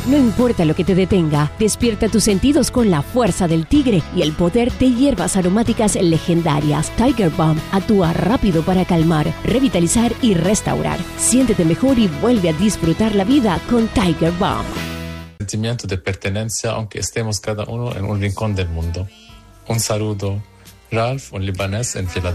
No importa lo que te detenga, despierta tus sentidos con la fuerza del tigre y el poder de hierbas aromáticas legendarias. Tiger Balm actúa rápido para calmar, revitalizar y restaurar. Siéntete mejor y vuelve a disfrutar la vida con Tiger Balm. Sentimiento de pertenencia aunque estemos cada uno en un rincón del mundo. Un saludo, Ralph, un libanés en Filadelfia.